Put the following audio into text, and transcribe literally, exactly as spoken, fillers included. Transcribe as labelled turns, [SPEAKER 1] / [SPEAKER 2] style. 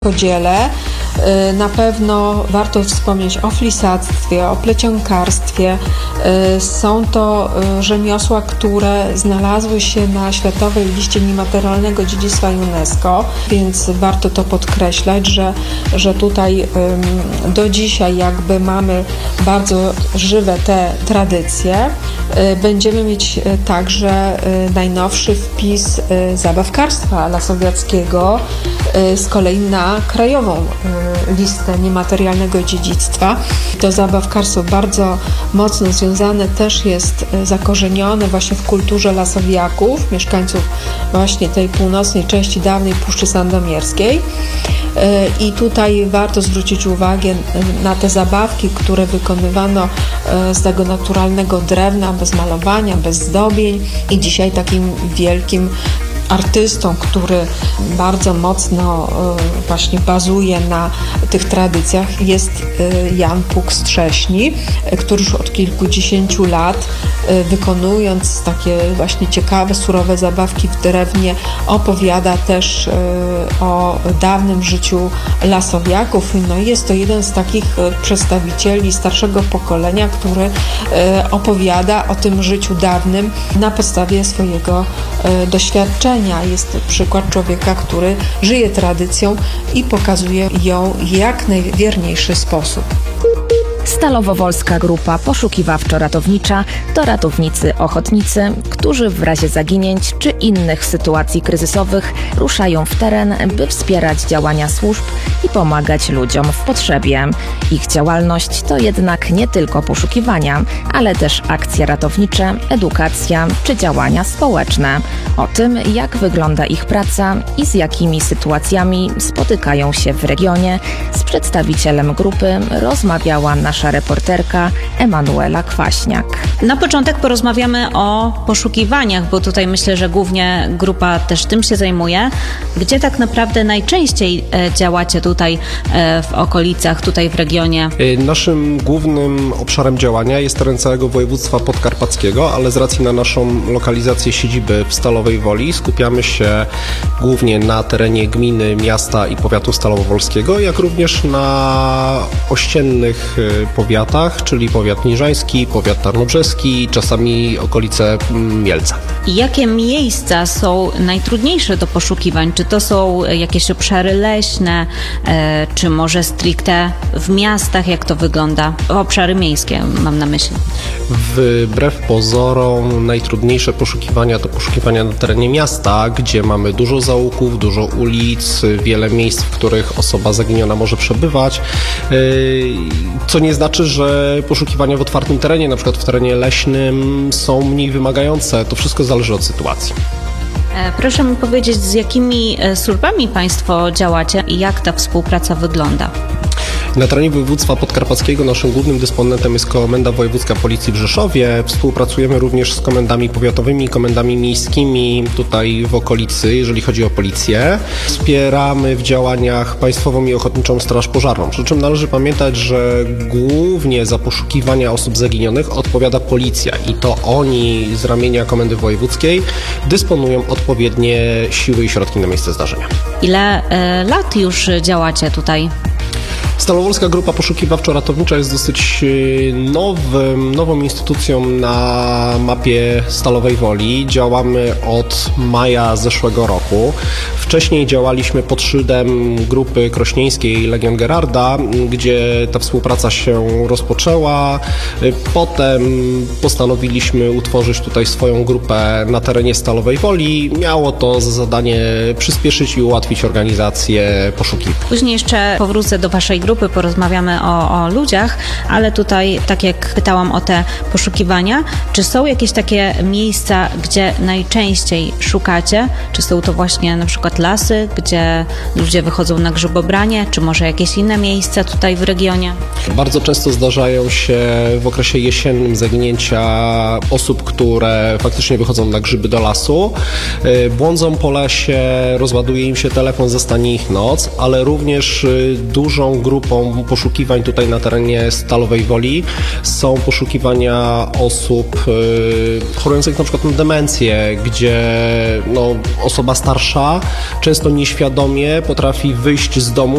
[SPEAKER 1] Podziele. Na pewno warto wspomnieć o flisactwie, o plecionkarstwie. Są to rzemiosła, które znalazły się na Światowej Liście Niematerialnego Dziedzictwa UNESCO, więc warto to podkreślać, że, że tutaj do dzisiaj jakby mamy bardzo żywe te tradycje. Będziemy mieć także najnowszy wpis zabawkarstwa lasowiackiego z kolei na krajową listę niematerialnego dziedzictwa. To zabawkarstwo bardzo mocno związane też jest, zakorzenione właśnie w kulturze lasowiaków, mieszkańców właśnie tej północnej części dawnej Puszczy Sandomierskiej. I tutaj warto zwrócić uwagę na te zabawki, które wykonywano z tego naturalnego drewna, bez malowania, bez zdobień. I dzisiaj takim wielkim artystą, który bardzo mocno właśnie bazuje na tych tradycjach, jest Jan Puk-Strześni, który już od kilkudziesięciu lat, wykonując takie właśnie ciekawe, surowe zabawki w drewnie, opowiada też o dawnym życiu lasowiaków. No i jest to jeden z takich przedstawicieli starszego pokolenia, który opowiada o tym życiu dawnym na podstawie swojego doświadczenia. Jest przykład człowieka, który żyje tradycją i pokazuje ją w jak najwierniejszy sposób.
[SPEAKER 2] Stalowowolska Grupa Poszukiwawczo-Ratownicza to ratownicy ochotnicy, którzy w razie zaginięć czy innych sytuacji kryzysowych ruszają w teren, by wspierać działania służb i pomagać ludziom w potrzebie. Ich działalność to jednak nie tylko poszukiwania, ale też akcje ratownicze, edukacja czy działania społeczne. O tym, jak wygląda ich praca i z jakimi sytuacjami spotykają się w regionie, z przedstawicielem grupy rozmawiała nasza reporterka Emanuela Kwaśniak.
[SPEAKER 3] Na początek porozmawiamy o poszukiwaniach, bo tutaj myślę, że głównie grupa też tym się zajmuje. Gdzie tak naprawdę najczęściej działacie tutaj w okolicach, tutaj w regionie?
[SPEAKER 4] Naszym głównym obszarem działania jest teren całego województwa podkarpackiego, ale z racji na naszą lokalizację siedziby w Stalowej Woli skupiamy się głównie na terenie gminy, miasta i powiatu stalowowolskiego, jak również na ościennych powiatach, czyli powiat niżański, powiat tarnobrzeski, czasami okolice Mielca.
[SPEAKER 3] Jakie miejsca są najtrudniejsze do poszukiwań? Czy to są jakieś obszary leśne, e, czy może stricte w miastach, jak to wygląda? Obszary miejskie mam na myśli.
[SPEAKER 4] Wbrew pozorom najtrudniejsze poszukiwania to poszukiwania na terenie miasta, gdzie mamy dużo zaułków, dużo ulic, wiele miejsc, w których osoba zaginiona może przebywać, co nie znaczy, że poszukiwania w otwartym terenie, na przykład w terenie leśnym, są mniej wymagające. To wszystko zależy od sytuacji.
[SPEAKER 3] Proszę mi powiedzieć, z jakimi służbami Państwo działacie i jak ta współpraca wygląda?
[SPEAKER 4] Na terenie województwa podkarpackiego naszym głównym dysponentem jest Komenda Wojewódzka Policji w Rzeszowie. Współpracujemy również z komendami powiatowymi, komendami miejskimi tutaj w okolicy, jeżeli chodzi o policję. Wspieramy w działaniach Państwową i Ochotniczą Straż Pożarną. Przy czym należy pamiętać, że głównie za poszukiwania osób zaginionych odpowiada policja i to oni z ramienia Komendy Wojewódzkiej dysponują odpowiednie siły i środki na miejsce zdarzenia.
[SPEAKER 3] Ile y, lat już działacie tutaj?
[SPEAKER 4] Stalowolska Grupa Poszukiwawczo-Ratownicza jest dosyć nowym, nową instytucją na mapie Stalowej Woli. Działamy od maja zeszłego roku. Wcześniej działaliśmy pod szyldem Grupy Krośnieńskiej Legion Gerarda, gdzie ta współpraca się rozpoczęła. Potem postanowiliśmy utworzyć tutaj swoją grupę na terenie Stalowej Woli. Miało to za zadanie przyspieszyć i ułatwić organizację poszukiwań.
[SPEAKER 3] Później jeszcze powrócę do Waszej grupy. Grupy, porozmawiamy o, o ludziach, ale tutaj, tak jak pytałam o te poszukiwania, czy są jakieś takie miejsca, gdzie najczęściej szukacie? Czy są to właśnie na przykład lasy, gdzie ludzie wychodzą na grzybobranie, czy może jakieś inne miejsca tutaj w regionie?
[SPEAKER 4] Bardzo często zdarzają się w okresie jesiennym zaginięcia osób, które faktycznie wychodzą na grzyby do lasu, błądzą po lesie, rozładuje im się telefon, zastanie ich noc, ale również dużą grupą poszukiwań tutaj na terenie Stalowej Woli są poszukiwania osób y, chorujących na przykład na demencję, gdzie no, osoba starsza często nieświadomie potrafi wyjść z domu